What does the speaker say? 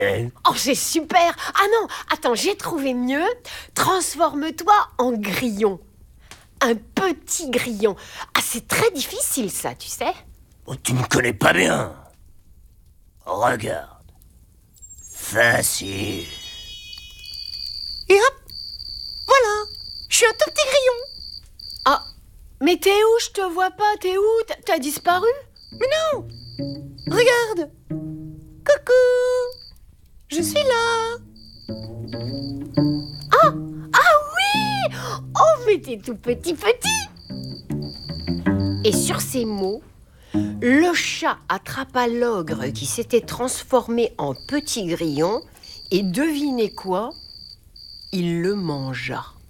Oh, c'est super! Ah non, attends, j'ai trouvé mieux. Transforme-toi en grillon. Un petit grillon. Ah, c'est très difficile ça, tu sais. Oh, tu me connais pas bien. Regarde. Facile. Et hop, voilà, je suis un tout petit grillon. Ah, mais t'es où? Je te vois pas, t'es où? T'as disparu? Mais non, regarde. Coucou, je suis là. Ah, ah oui! Oh, mais t'es tout petit. Et sur ces mots, le chat attrapa l'ogre qui s'était transformé en petit grillon et devinez quoi? Il le mangea.